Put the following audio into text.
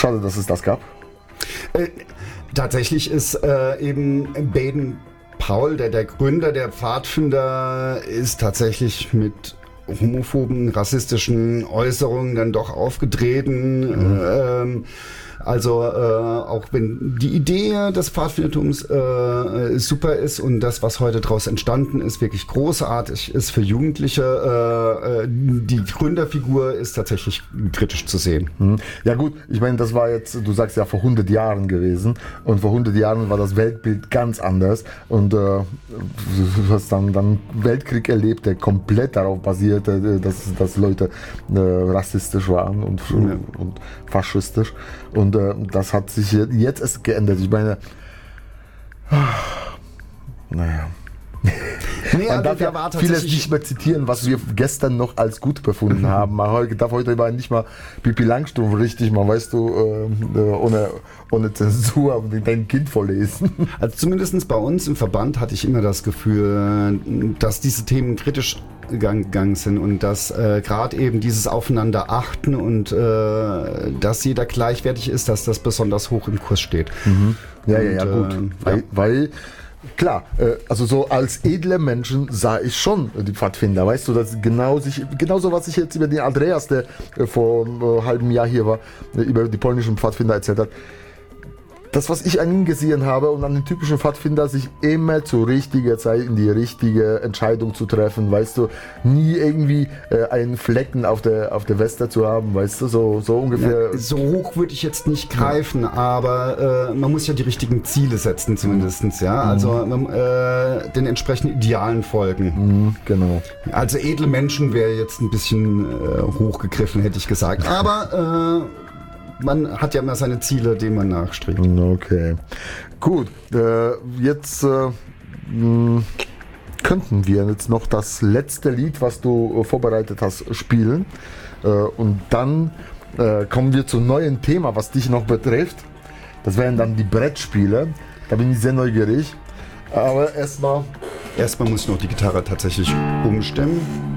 Schade, dass es das gab. Tatsächlich ist eben Baden-Powell, der Gründer der Pfadfinder, ist tatsächlich mit homophoben, rassistischen Äußerungen dann doch aufgetreten. Auch wenn die Idee des Pfadfindertums super ist und das, was heute daraus entstanden ist, wirklich großartig ist für Jugendliche, die Gründerfigur ist tatsächlich kritisch zu sehen. Ja gut, ich meine, das war jetzt, du sagst ja, vor 100 Jahren gewesen und vor 100 Jahren war das Weltbild ganz anders und du hast dann Weltkrieg erlebt, der komplett darauf basierte, dass Leute rassistisch waren und faschistisch. Und das hat sich jetzt erst geändert. Ich meine, naja. Nee, man darf ja vieles nicht mehr zitieren, was wir gestern noch als gut befunden haben. Man darf heute nicht mal Pippi Langstrumpf richtig mal, weißt du, ohne Zensur dein Kind vorlesen. Also zumindest bei uns im Verband hatte ich immer das Gefühl, dass diese Themen kritisch gegangen sind und dass gerade eben dieses Aufeinander-Achten und dass jeder gleichwertig ist, dass das besonders hoch im Kurs steht. Ja, gut. Weil klar, also so als edle Menschen sah ich schon die Pfadfinder, weißt du, dass genauso was ich jetzt über den Andreas, der vor einem halben Jahr hier war, über die polnischen Pfadfinder erzählt hat. Das, was ich an ihm gesehen habe und an den typischen Pfadfinder, sich immer zur richtigen Zeit in die richtige Entscheidung zu treffen, weißt du, nie irgendwie einen Flecken auf der Weste zu haben, weißt du, so ungefähr. Ja, so hoch würde ich jetzt nicht greifen, aber man muss ja die richtigen Ziele setzen zumindest, ja, also den entsprechenden Idealen folgen. Genau. Also edle Menschen wäre jetzt ein bisschen hochgegriffen, hätte ich gesagt, aber man hat ja immer seine Ziele, denen man nachstrebt. Okay. Gut, jetzt könnten wir jetzt noch das letzte Lied, was du vorbereitet hast, spielen. Und dann kommen wir zum neuen Thema, was dich noch betrifft. Das wären dann die Brettspiele. Da bin ich sehr neugierig. Aber erstmal muss ich noch die Gitarre tatsächlich umstimmen.